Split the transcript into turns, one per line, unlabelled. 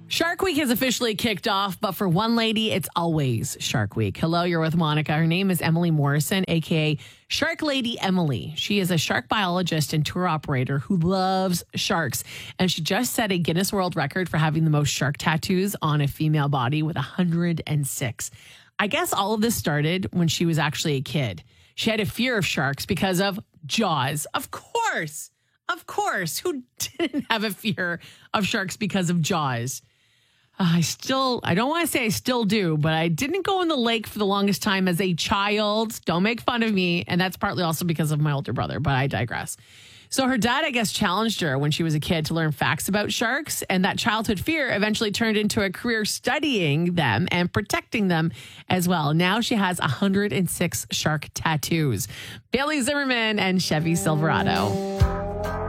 Shark Week has officially kicked off, but for one lady, it's always Shark Week. Hello, you're with Monica. Her name is Emily Morrison, aka Shark Lady Emily. She is a shark biologist and tour operator who loves sharks. And she just set a Guinness World Record for having the most shark tattoos on a female body with 106. I guess all of this started when she was actually a kid. She had a fear of sharks because of Jaws. Of course. Who didn't have a fear of sharks because of Jaws? I don't want to say I still do, but I didn't go in the lake for the longest time as a child. Don't make fun of me. And that's partly also because of my older brother, but I digress. So her dad, I guess, challenged her when she was a kid to learn facts about sharks. And that childhood fear eventually turned into a career studying them and protecting them as well. Now she has 106 shark tattoos. Bailey Zimmerman and Chevy Silverado.